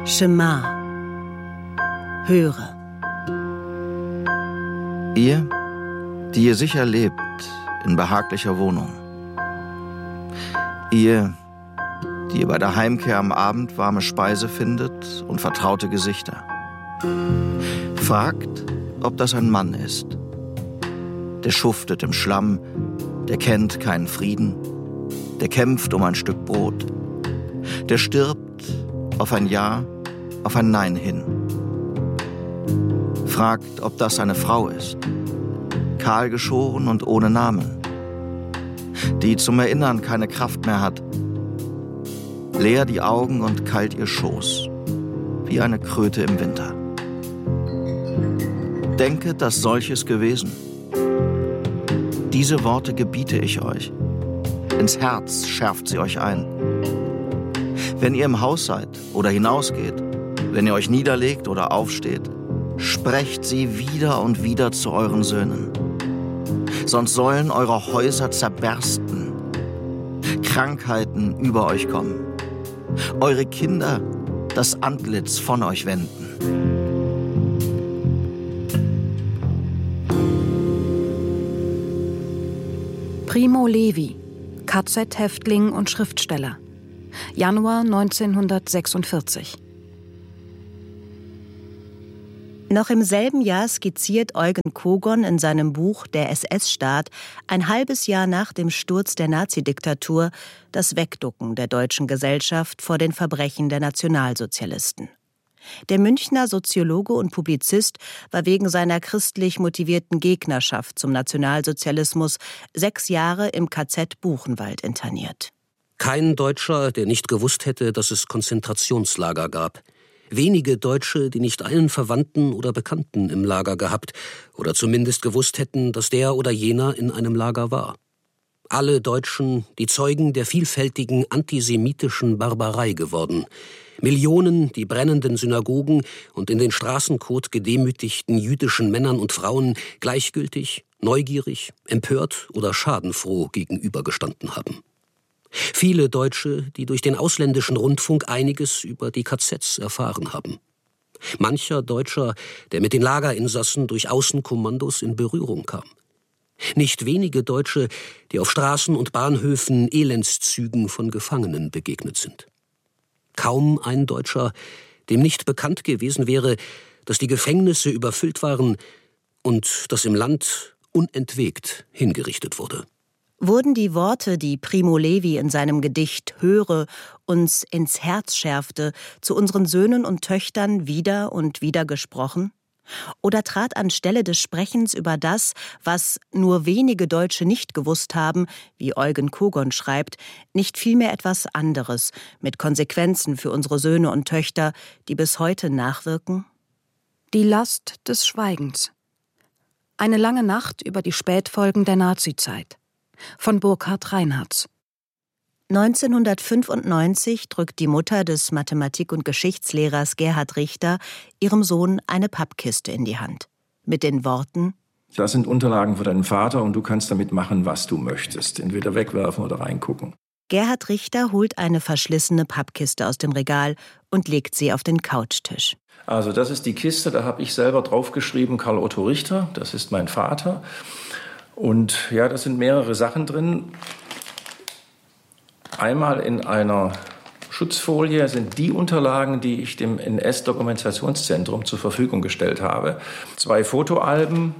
Shema. Höre. Ihr, die ihr sicher lebt in behaglicher Wohnung. Ihr, die ihr bei der Heimkehr am Abend warme Speise findet und vertraute Gesichter. Fragt, ob das ein Mann ist. Der schuftet im Schlamm, der kennt keinen Frieden, der kämpft um ein Stück Brot, der stirbt auf ein Ja, auf ein Nein hin. Fragt, ob das eine Frau ist, kahl geschoren und ohne Namen, die zum Erinnern keine Kraft mehr hat, leer die Augen und kalt ihr Schoß, wie eine Kröte im Winter. Denket, dass solches gewesen. Diese Worte gebiete ich euch. Ins Herz schärft sie euch ein. Wenn ihr im Haus seid oder hinausgeht, wenn ihr euch niederlegt oder aufsteht, sprecht sie wieder und wieder zu euren Söhnen. Sonst sollen eure Häuser zerbersten, Krankheiten über euch kommen, eure Kinder das Antlitz von euch wenden. Primo Levi, KZ-Häftling und Schriftsteller. Januar 1946. Noch im selben Jahr skizziert Eugen Kogon in seinem Buch »Der SS-Staat« ein halbes Jahr nach dem Sturz der Nazidiktatur das Wegducken der deutschen Gesellschaft vor den Verbrechen der Nationalsozialisten. Der Münchner Soziologe und Publizist war wegen seiner christlich motivierten Gegnerschaft zum Nationalsozialismus 6 Jahre im KZ Buchenwald interniert. Kein Deutscher, der nicht gewusst hätte, dass es Konzentrationslager gab. Wenige Deutsche, die nicht einen Verwandten oder Bekannten im Lager gehabt oder zumindest gewusst hätten, dass der oder jener in einem Lager war. Alle Deutschen, die Zeugen der vielfältigen antisemitischen Barbarei geworden. Millionen, die brennenden Synagogen und in den Straßenkot gedemütigten jüdischen Männern und Frauen gleichgültig, neugierig, empört oder schadenfroh gegenübergestanden haben. Viele Deutsche, die durch den ausländischen Rundfunk einiges über die KZs erfahren haben. Mancher Deutscher, der mit den Lagerinsassen durch Außenkommandos in Berührung kam. Nicht wenige Deutsche, die auf Straßen und Bahnhöfen Elendszügen von Gefangenen begegnet sind. Kaum ein Deutscher, dem nicht bekannt gewesen wäre, dass die Gefängnisse überfüllt waren und dass im Land unentwegt hingerichtet wurde. Wurden die Worte, die Primo Levi in seinem Gedicht »Höre« uns ins Herz schärfte, zu unseren Söhnen und Töchtern wieder und wieder gesprochen? Oder trat anstelle des Sprechens über das, was nur wenige Deutsche nicht gewusst haben, wie Eugen Kogon schreibt, nicht vielmehr etwas anderes, mit Konsequenzen für unsere Söhne und Töchter, die bis heute nachwirken? Die Last des Schweigens. Eine lange Nacht über die Spätfolgen der Nazizeit. Von Burkhard Reinhardt. 1995 drückt die Mutter des Mathematik- und Geschichtslehrers Gerhard Richter ihrem Sohn eine Pappkiste in die Hand. Mit den Worten: Das sind Unterlagen für deinen Vater und du kannst damit machen, was du möchtest. Entweder wegwerfen oder reingucken. Gerhard Richter holt eine verschlissene Pappkiste aus dem Regal und legt sie auf den Couchtisch. Also das ist die Kiste, da habe ich selber draufgeschrieben, Karl Otto Richter, das ist mein Vater. Und ja, da sind mehrere Sachen drin. Einmal in einer Schutzfolie sind die Unterlagen, die ich dem NS-Dokumentationszentrum zur Verfügung gestellt habe. 2 Fotoalben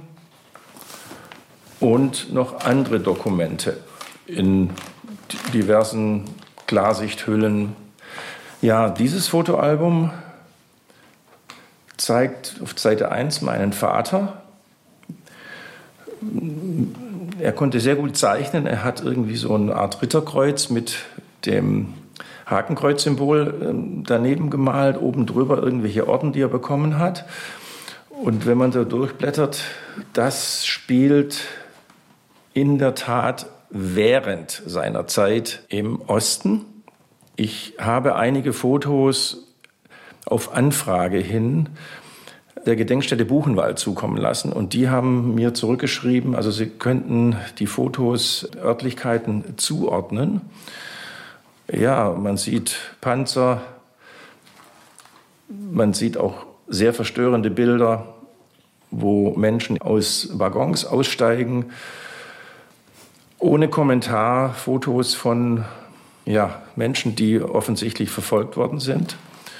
und noch andere Dokumente in diversen Klarsichthüllen. Ja, dieses Fotoalbum zeigt auf Seite 1 meinen Vater. Er konnte sehr gut zeichnen. Er hat irgendwie so eine Art Ritterkreuz mit dem Hakenkreuzsymbol daneben gemalt, oben drüber irgendwelche Orden, die er bekommen hat. Und wenn man da durchblättert, das spielt in der Tat während seiner Zeit im Osten. Ich habe einige Fotos auf Anfrage hin der Gedenkstätte Buchenwald zukommen lassen. Und die haben mir zurückgeschrieben, also sie könnten die Fotos Örtlichkeiten zuordnen. Ja, man sieht Panzer, Man sieht auch sehr verstörende Bilder, wo Menschen aus Waggons aussteigen, ohne Kommentar, Fotos von Menschen, die offensichtlich verfolgt worden sind.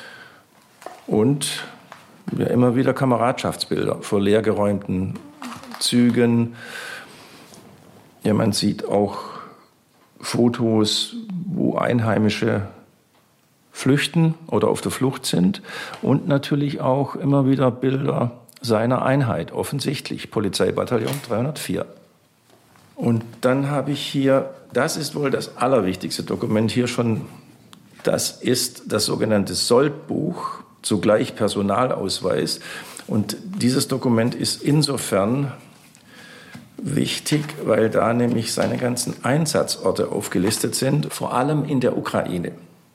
Und immer wieder Kameradschaftsbilder vor leergeräumten Zügen. Ja, man sieht auch Fotos, wo Einheimische flüchten oder auf der Flucht sind. Und natürlich auch immer wieder Bilder seiner Einheit, offensichtlich Polizeibataillon 304. Und dann habe ich hier, das ist wohl das allerwichtigste Dokument hier schon, das ist das sogenannte Soldbuch, zugleich Personalausweis. Und dieses Dokument ist insofern wichtig, weil da nämlich seine ganzen Einsatzorte aufgelistet sind, vor allem in der Ukraine.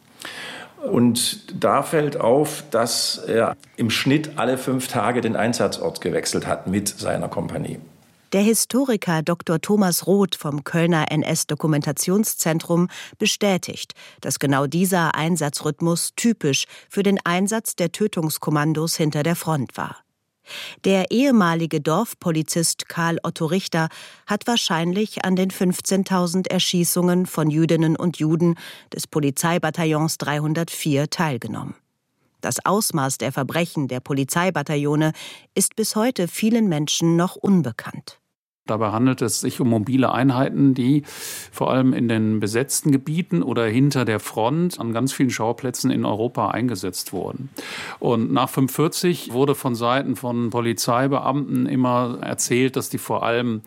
Und da fällt auf, dass er im Schnitt alle 5 Tage den Einsatzort gewechselt hat mit seiner Kompanie. Der Historiker Dr. Thomas Roth vom Kölner NS-Dokumentationszentrum bestätigt, dass genau dieser Einsatzrhythmus typisch für den Einsatz der Tötungskommandos hinter der Front war. Der ehemalige Dorfpolizist Karl Otto Richter hat wahrscheinlich an den 15.000 Erschießungen von Jüdinnen und Juden des Polizeibataillons 304 teilgenommen. Das Ausmaß der Verbrechen der Polizeibataillone ist bis heute vielen Menschen noch unbekannt. Dabei handelt es sich um mobile Einheiten, die vor allem in den besetzten Gebieten oder hinter der Front an ganz vielen Schauplätzen in Europa eingesetzt wurden. Und nach 1945 wurde von Seiten von Polizeibeamten immer erzählt, dass die vor allem,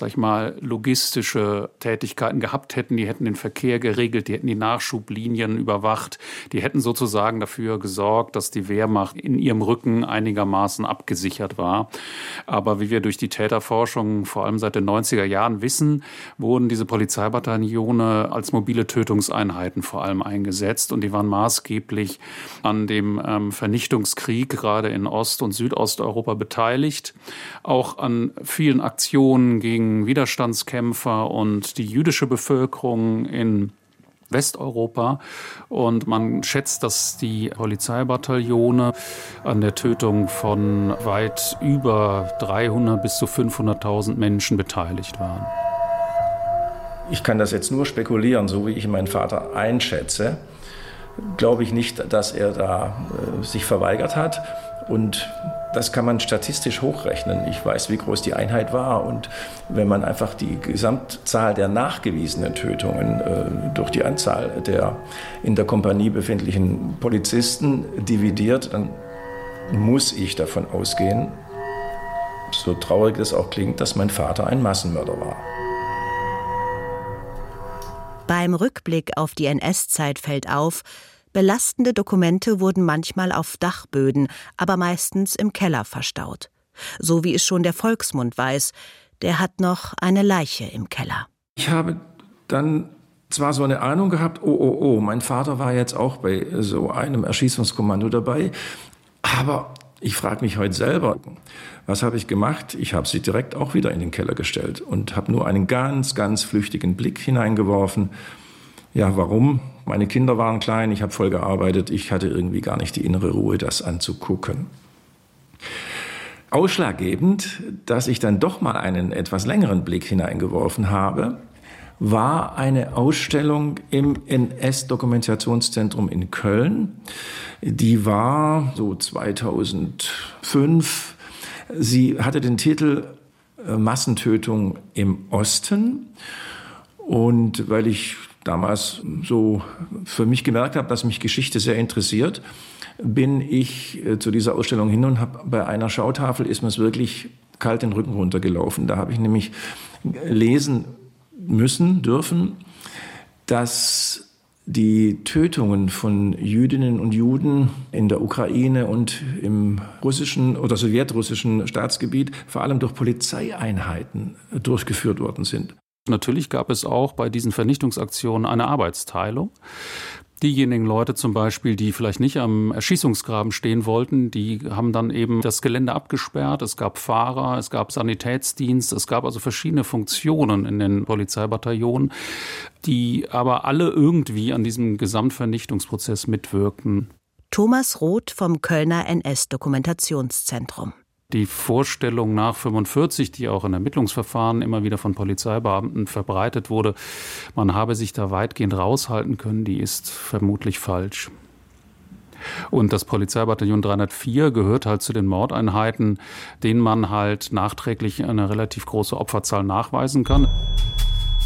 logistische Tätigkeiten gehabt hätten. Die hätten den Verkehr geregelt, die hätten die Nachschublinien überwacht, die hätten sozusagen dafür gesorgt, dass die Wehrmacht in ihrem Rücken einigermaßen abgesichert war. Aber wie wir durch die Täterforschung vor allem seit den 90er Jahren wissen, wurden diese Polizeibataillone als mobile Tötungseinheiten vor allem eingesetzt. Und die waren maßgeblich an dem Vernichtungskrieg gerade in Ost- und Südosteuropa beteiligt. Auch an vielen Aktionen gegen Widerstandskämpfer und die jüdische Bevölkerung in Westeuropa. Und man schätzt, dass die Polizeibataillone an der Tötung von weit über 300 bis zu 500.000 Menschen beteiligt waren. Ich kann das jetzt nur spekulieren, so wie ich meinen Vater einschätze. Glaube ich nicht, dass er da sich verweigert hat. Und das kann man statistisch hochrechnen. Ich weiß, wie groß die Einheit war. Und wenn man einfach die Gesamtzahl der nachgewiesenen Tötungen durch die Anzahl der in der Kompanie befindlichen Polizisten dividiert, dann muss ich davon ausgehen, so traurig es auch klingt, dass mein Vater ein Massenmörder war. Beim Rückblick auf die NS-Zeit fällt auf, belastende Dokumente wurden manchmal auf Dachböden, aber meistens im Keller verstaut. So wie es schon der Volksmund weiß, der hat noch eine Leiche im Keller. Ich habe dann zwar so eine Ahnung gehabt, mein Vater war jetzt auch bei so einem Erschießungskommando dabei, aber ich frage mich heute selber, was habe ich gemacht? Ich habe sie direkt auch wieder in den Keller gestellt und habe nur einen ganz, ganz flüchtigen Blick hineingeworfen. Ja, warum? Meine Kinder waren klein, ich habe voll gearbeitet, ich hatte irgendwie gar nicht die innere Ruhe, das anzugucken. Ausschlaggebend, dass ich dann doch mal einen etwas längeren Blick hineingeworfen habe, war eine Ausstellung im NS-Dokumentationszentrum in Köln. Die war so 2005. Sie hatte den Titel Massentötung im Osten. Und weil ich damals so für mich gemerkt habe, dass mich Geschichte sehr interessiert, bin ich zu dieser Ausstellung hin und habe bei einer Schautafel ist mir es wirklich kalt den Rücken runtergelaufen. Da habe ich nämlich lesen dürfen, dass die Tötungen von Jüdinnen und Juden in der Ukraine und im russischen oder sowjetrussischen Staatsgebiet vor allem durch Polizeieinheiten durchgeführt worden sind. Natürlich gab es auch bei diesen Vernichtungsaktionen eine Arbeitsteilung. Diejenigen Leute zum Beispiel, die vielleicht nicht am Erschießungsgraben stehen wollten, die haben dann eben das Gelände abgesperrt. Es gab Fahrer, es gab Sanitätsdienst, es gab also verschiedene Funktionen in den Polizeibataillonen, die aber alle irgendwie an diesem Gesamtvernichtungsprozess mitwirkten. Thomas Roth vom Kölner NS-Dokumentationszentrum. Die Vorstellung nach 1945, die auch in Ermittlungsverfahren immer wieder von Polizeibeamten verbreitet wurde, man habe sich da weitgehend raushalten können, die ist vermutlich falsch. Und das Polizeibataillon 304 gehört halt zu den Mordeinheiten, denen man halt nachträglich eine relativ große Opferzahl nachweisen kann.